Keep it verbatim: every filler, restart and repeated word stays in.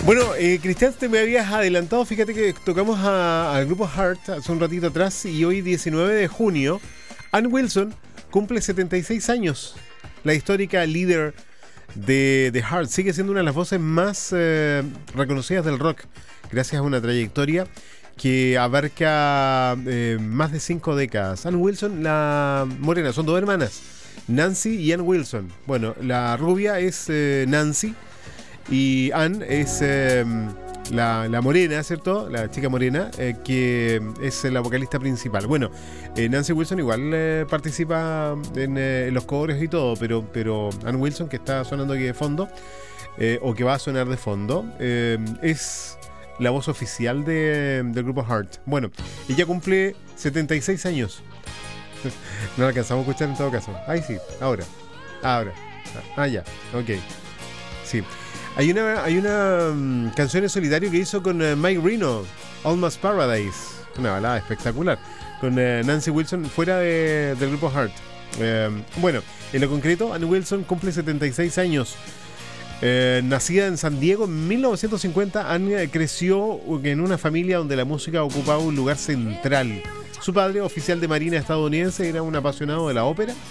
Bueno, eh, Cristian, te me habías adelantado, fíjate que tocamos a- al grupo Heart hace un ratito atrás y hoy diecinueve de junio, Ann Wilson cumple setenta y seis años. La histórica líder de, de Heart sigue siendo una de las voces más eh, reconocidas del rock, gracias a una trayectoria que abarca eh, más de cinco décadas. Ann Wilson, la morena, son dos hermanas, Nancy y Ann Wilson. Bueno, la rubia es eh, Nancy y Ann es eh, la, la morena, ¿cierto? La chica morena, eh, que es la vocalista principal. Bueno, eh, Nancy Wilson igual eh, participa en, eh, en los coros y todo, pero, pero Ann Wilson, que está sonando aquí de fondo, eh, o que va a sonar de fondo, eh, es la voz oficial de, del grupo Heart. Bueno, ella cumple setenta y seis años. No la alcanzamos a escuchar en todo caso. Ahí sí, ahora. Ahora. Ah, ya, ok. Sí. Hay una, hay una um, canción en solitario que hizo con uh, Mike Reno, Almost Paradise. Una balada espectacular. Con uh, Nancy Wilson fuera de, del grupo Heart. Eh, bueno, en lo concreto, Ann Wilson cumple setenta y seis años. Eh, nacida en San Diego en mil novecientos cincuenta, Ann creció en una familia donde la música ocupaba un lugar central. Su padre, oficial de marina estadounidense, era un apasionado de la ópera